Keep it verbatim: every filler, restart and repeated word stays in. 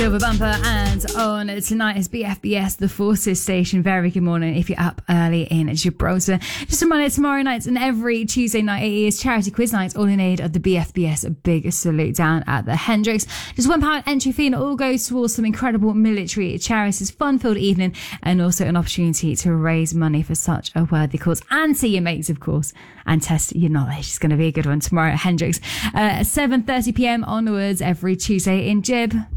Silver Bumper, and on tonight is B F B S, the Forces station. Very good morning if you're up early in Gibraltar. Just a reminder, tomorrow night and every Tuesday night it is charity quiz night, all in aid of the B F B S. A big salute down at the Hendricks. Just one pound entry fee, and it all goes towards some incredible military charities. Fun-filled evening, and also an opportunity to raise money for such a worthy cause. And see your mates, of course, and test your knowledge. It's going to be a good one tomorrow at Hendricks. Uh, seven thirty p m onwards every Tuesday in Gib.